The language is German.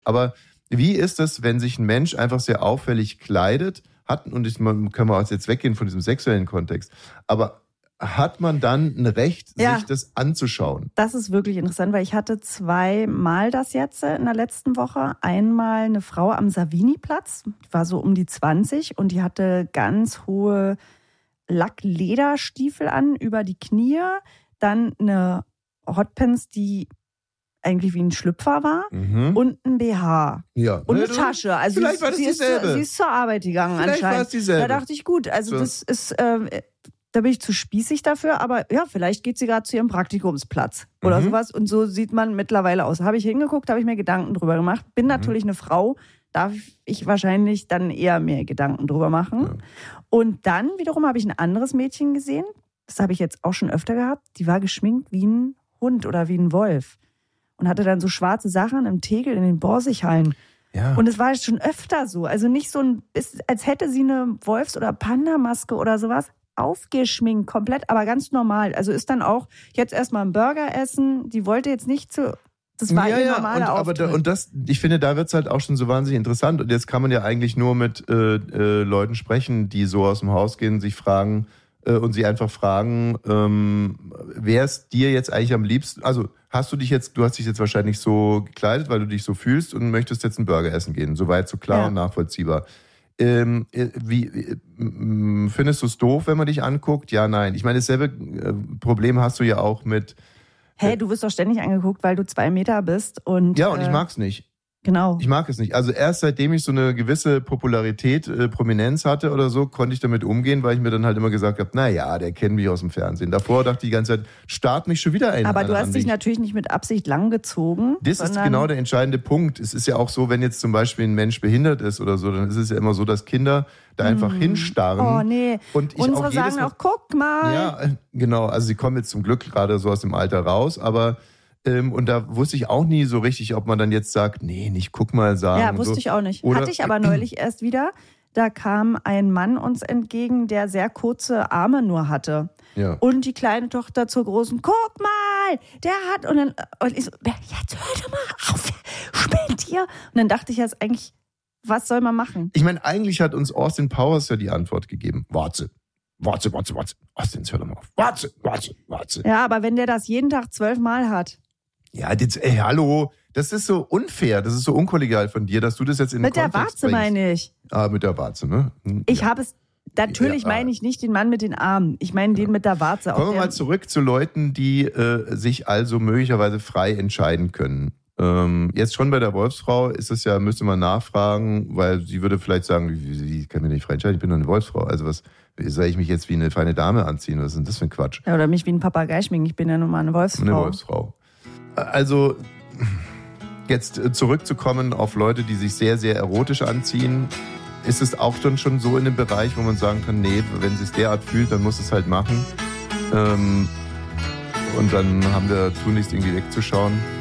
Aber wie ist es, wenn sich ein Mensch einfach sehr auffällig kleidet, können wir auch jetzt weggehen von diesem sexuellen Kontext, aber hat man dann ein Recht, sich das anzuschauen? Das ist wirklich interessant, weil ich hatte 2-mal das jetzt in der letzten Woche. Einmal eine Frau am Savini-Platz, die war so um die 20 und die hatte ganz hohe Lacklederstiefel an über die Knie, dann eine Hotpants, die eigentlich wie ein Schlüpfer war und ein BH und eine Tasche. Also vielleicht war das dieselbe. Sie ist zur Arbeit gegangen vielleicht anscheinend. War es dieselbe. Da dachte ich, gut, also das ist... Da bin ich zu spießig dafür, aber ja, vielleicht geht sie gerade zu ihrem Praktikumsplatz oder sowas. Und so sieht man mittlerweile aus. Habe ich hingeguckt, habe ich mir Gedanken drüber gemacht. Bin natürlich eine Frau, darf ich wahrscheinlich dann eher mehr Gedanken drüber machen. Ja. Und dann wiederum habe ich ein anderes Mädchen gesehen, das habe ich jetzt auch schon öfter gehabt, die war geschminkt wie ein Hund oder wie ein Wolf und hatte dann so schwarze Sachen im Tegel in den Borsighallen. Ja. Und es war schon öfter so. Also nicht so als hätte sie eine Wolfs- oder Panda-Maske oder sowas. Aufgeschminkt, komplett, aber ganz normal. Also ist dann auch jetzt erstmal ein Burger essen. Die wollte jetzt nicht das war ihr normaler Auftritt. Ich finde, da wird es halt auch schon so wahnsinnig interessant. Und jetzt kann man ja eigentlich nur mit Leuten sprechen, die so aus dem Haus gehen, sich fragen und sie einfach fragen, wer ist dir jetzt eigentlich am liebsten? Also du hast dich jetzt wahrscheinlich so gekleidet, weil du dich so fühlst und möchtest jetzt einen Burger essen gehen. Soweit so klar und nachvollziehbar. Findest du es doof, wenn man dich anguckt? Ja, nein. Ich meine, dasselbe Problem hast du ja auch mit... du wirst doch ständig angeguckt, weil du 2 Meter bist. Und ich mag es nicht. Genau. Ich mag es nicht. Also erst seitdem ich so eine gewisse Popularität, Prominenz hatte oder so, konnte ich damit umgehen, weil ich mir dann halt immer gesagt habe, naja, der kennt mich aus dem Fernsehen. Davor dachte ich die ganze Zeit, start mich schon wieder ein. Aber du hast dich natürlich nicht mit Absicht langgezogen. Das ist genau der entscheidende Punkt. Es ist ja auch so, wenn jetzt zum Beispiel ein Mensch behindert ist oder so, dann ist es ja immer so, dass Kinder da einfach hinstarren. Oh nee, und unsere sagen auch, guck mal. Ja, genau. Also sie kommen jetzt zum Glück gerade so aus dem Alter raus, aber... Und da wusste ich auch nie so richtig, ob man dann jetzt sagt, nee, nicht guck mal sagen. Ja, wusste ich auch nicht. Hatte ich aber neulich erst wieder. Da kam ein Mann uns entgegen, der sehr kurze Arme nur hatte. Ja. Und die kleine Tochter zur großen, guck mal, der hat... Und ich so, jetzt hör doch mal auf, spinnt ihr. Und dann dachte ich jetzt eigentlich, was soll man machen? Ich meine, eigentlich hat uns Austin Powers ja die Antwort gegeben. Warte. Austin, hör doch mal auf. Warte. Ja, aber wenn der das jeden Tag 12 Mal hat... Ja, hallo, das ist so unfair, das ist so unkollegial von dir, dass du das jetzt in den Kontext bringst. Mit der Warze meine ich. Mit der Warze, ne? Ich habe es, natürlich meine ich nicht den Mann mit den Armen, ich meine den mit der Warze. Kommen wir mal zurück zu Leuten, die sich also möglicherweise frei entscheiden können. Jetzt schon bei der Wolfsfrau müsste man nachfragen, weil sie würde vielleicht sagen, wie kann ich mich nicht frei entscheiden, ich bin doch eine Wolfsfrau, also soll ich mich jetzt wie eine feine Dame anziehen, was ist denn das für ein Quatsch? Ja, oder mich wie ein Papagei schminken, ich bin ja nun mal eine Wolfsfrau. Eine Wolfsfrau. Also, jetzt zurückzukommen auf Leute, die sich sehr, sehr erotisch anziehen, ist es auch dann schon so in dem Bereich, wo man sagen kann, nee, wenn sie es derart fühlt, dann muss es halt machen. Und dann haben wir tunlichst irgendwie wegzuschauen.